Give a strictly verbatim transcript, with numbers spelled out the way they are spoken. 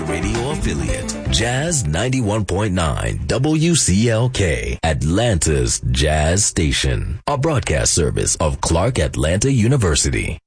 radio affiliate, Jazz ninety-one point nine W C L K, Atlanta's Jazz Station, a broadcast service of Clark Atlanta University.